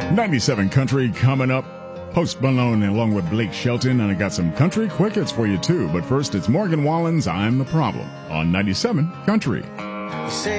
97 Country coming up. Post Malone along with Blake Shelton, and I got some country quick hits for you too. But first, it's Morgan Wallen's I'm the Problem on 97 Country.